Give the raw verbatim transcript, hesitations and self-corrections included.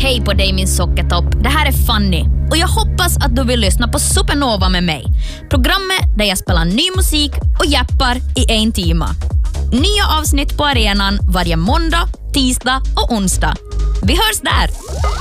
Hej på dig min sockertopp, det här är Fanny och jag hoppas att du vill lyssna på Supernova med mig. Programmet där jag spelar ny musik och jappar i en timme. Nya avsnitt på arenan varje måndag, tisdag och onsdag. Vi hörs där!